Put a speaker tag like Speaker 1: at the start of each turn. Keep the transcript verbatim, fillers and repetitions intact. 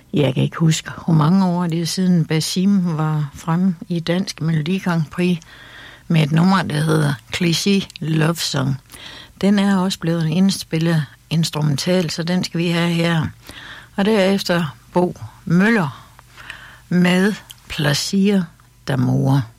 Speaker 1: Jeg kan ikke huske, hvor mange år det er siden Basim var fremme i Dansk Melodi Grand Prix med et nummer, der hedder Cliché Love Song. Den er også blevet indspillet instrumental, så den skal vi have her. Og derefter Bo Møller med Plaisir d'amour.